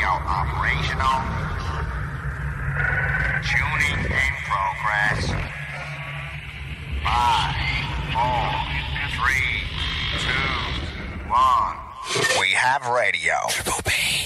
radio operational. Tuning in progress. 5, 4, 3, 2, 1. We have radio. Triple B.